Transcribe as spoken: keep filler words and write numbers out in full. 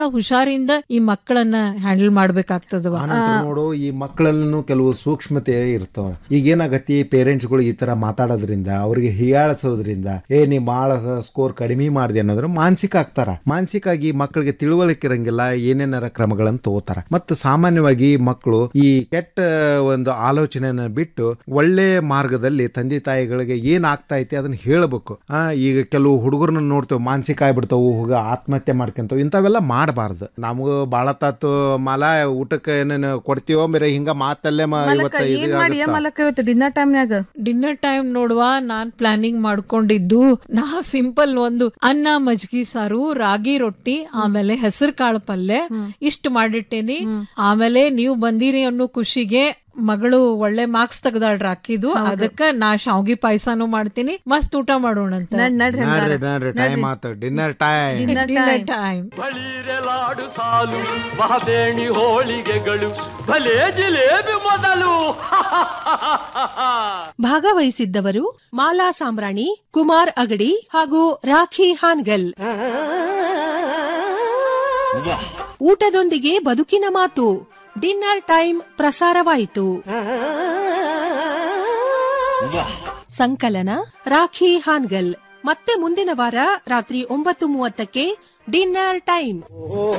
ಹುಷಾರಿಂದ ಈ ಮಕ್ಕಳನ್ನ ಹ್ಯಾಂಡಲ್ ಮಾಡ್ಬೇಕಾಗ್ತದವ. ನೋಡು, ಈ ಮಕ್ಕಳಲ್ಲೂ ಕೆಲವು ಸೂಕ್ಷ್ಮತೆ ಇರ್ತಾವ. ಈಗ ಏನಾಗತ್ತಿ, ಪೇರೆಂಟ್ಸ್ ಗಳು ಈ ತರ ಮಾತಾಡೋದ್ರಿಂದ, ಅವ್ರಿಗೆ ಹೀಯಾಳಿಸೋದ್ರಿಂದ, ಏ ನೀ ಬಾಳ ಸ್ಕೋರ್ ಕಡಿಮೆ ಮಾಡಿದೆ ಅನ್ನೋದ್ರ ಮಾನಸಿಕ ಆಗ್ತಾರ. ಮಾನಸಿಕ ಆಗಿ ಮಕ್ಕಳಿಗೆ ತಿಳುವಳಿಕೆ ಇರಂಗಿಲ್ಲ, ಏನೇನಾರ ಕ್ರಮಗಳನ್ನು ತಗೋತಾರ. ಮತ್ತು ಸಾಮಾನ್ಯವಾಗಿ ಮಕ್ಕಳು ಈ ಕೆಟ್ಟ ಒಂದು ಆಲೋಚನೆಯನ್ನ ಬಿಟ್ಟು ಒಳ್ಳೆ ಮಾರ್ಗದಲ್ಲಿ ತಂದೆ ತಾಯಿಗಳಿಗೆ ಏನ್ ಆಗ್ತಾ ಐತಿ ಅದನ್ನ ಹೇಳಬೇಕು. ಆ ಈಗ ಕೆಲವು ಹುಡುಗರನ್ನ ನೋಡ್ತೇವೆ, ಮಾನಸಿಕ ಆಗ್ಬಿಡ್ತಾವು, ಹೋಗ ಆತ್ಮಹತ್ಯೆ ಮಾಡ್ಕೊಂತಾವ. ಇಂಥವೆಲ್ಲ ಮಾಡಬಾರ್ದು. ನಮಗೂ ಬಾಳ ತಾತು ಮಾಲ ಊಟಕ್ಕೆ ಏನೇನು ಕೊಡ್ತೀವೋ ಬೇರೆ ಹಿಂಗ ಮಾತಲ್ಲೇ ಡಿನ್ನರ್ ಟೈಮ್ನಾಗ ಡಿನ್ನರ್ ಟೈಮ್ ನೋಡುವ, ನಾನ್ ಪ್ಲಾನಿಂಗ್ ಮಾಡ್ಕೊಂಡಿದ್ದು ನಾ ಸಿಂಪಲ್ ಒಂದು ಅನ್ನ, ಮಜ್ಗಿ ಸಾರು, ರಾಗಿ ರೊಟ್ಟಿ, ಆಮೇಲೆ ಹೆಸರು ಕಾಳು ಪಲ್ಯ ಇಷ್ಟು ಮಾಡಿಟ್ಟೇನಿ. ಆಮೇಲೆ ನೀವು ಬಂದಿರಿ ಅನ್ನೋ ಖುಷಿಗೆ ಮಗಳು ಒಳ್ಳೆ ಮಾರ್ಕ್ಸ್ ತೆಗ್ದಾಳ್ರ ಅಕ್ಕಿದು, ಅದಕ್ಕ ನಾ ಶಾವ್ಗಿ ಪಾಯಸನೂ ಮಾಡ್ತೀನಿ. ಮಸ್ತ್ ಊಟ ಮಾಡೋಣ ಅಂತ. ಡಿನ್ನರ್ ಟೈಮ್ ಡಿನ್ನರ್ ಟೈಮ್ ಬಳಿರೆಲಾಡು ಸಾಲು ಮಹಬೇಣಿ ಹೋಳಿಗೆಗಳು ಭಲೇ ಜಿಲೇಬಿ ಮೊದಲು. ಭಾಗವಹಿಸಿದ್ದವರು ಮಾಲಾ ಸಾಂಬ್ರಾಣಿ, ಕುಮಾರ್ ಅಗಡಿ ಹಾಗೂ ರಾಖಿ ಹಾನ್ಗಲ್. ಊಟದೊಂದಿಗೆ ಬದುಕಿನ ಮಾತು ಡಿನ್ನರ್ ಟೈಮ್ ಪ್ರಸಾರವಾಯಿತು. ಸಂಕಲನ ರಾಖಿ ಹಾನ್ಗಲ್. ಮತ್ತೆ ಮುಂದಿನ ವಾರ ರಾತ್ರಿ ಒಂಬತ್ತು ಮೂವತ್ತಕ್ಕೆ ಡಿನ್ನರ್ ಟೈಮ್.